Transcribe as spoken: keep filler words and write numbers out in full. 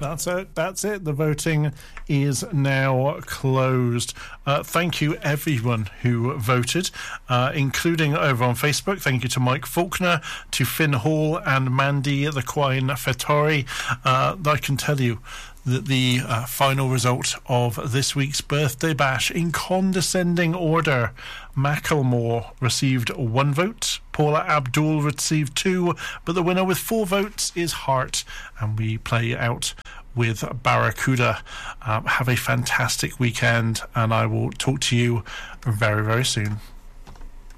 That's it. That's it. The voting is now closed. Uh, thank you, everyone who voted, uh, including over on Facebook. Thank you to Mike Faulkner, to Finn Hall, and Mandy the Quine Fettori. Uh, I can tell you that the uh, final result of this week's birthday bash, in condescending order: Macklemore received one vote, Paula Abdul received two, but the winner with four votes is Hart, and we play out with Barracuda. Um, have a fantastic weekend, and I will talk to you very, very soon.